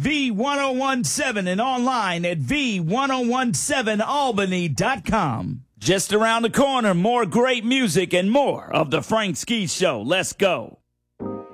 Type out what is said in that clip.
V1017 and online at V1017Albany.com. Just around the corner, more great music and more of the Frank Ski Show. Let's go.